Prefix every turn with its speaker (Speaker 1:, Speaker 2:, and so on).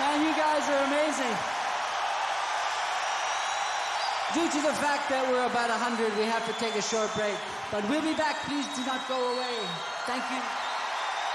Speaker 1: Man, you guys are amazing. Due to the fact that we're about 100, we have to take a short break. But we'll be back. Please do not go away. Thank you.